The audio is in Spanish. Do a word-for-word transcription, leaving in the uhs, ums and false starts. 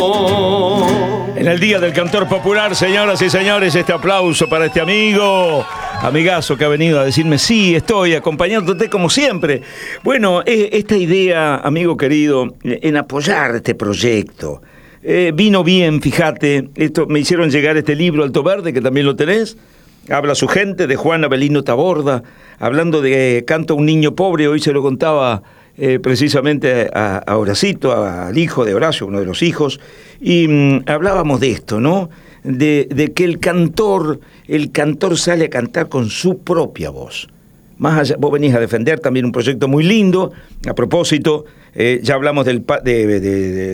En el Día del Cantor Popular, señoras y señores, este aplauso para este amigo, amigazo que ha venido a decirme, sí, estoy acompañándote como siempre. Bueno, esta idea, amigo querido, en apoyar este proyecto, eh, vino bien, fíjate, esto, me hicieron llegar este libro, Alto Verde, que también lo tenés, habla su gente, de Juan Avelino Taborda, hablando de Canta un niño pobre, hoy se lo contaba Eh, precisamente a, a Horacito, a, al hijo de Horacio, uno de los hijos, y mmm, hablábamos de esto, ¿no? De, de que el cantor, el cantor sale a cantar con su propia voz. Más allá, vos venís a defender también un proyecto muy lindo, a propósito, eh, ya hablamos del, de, de, de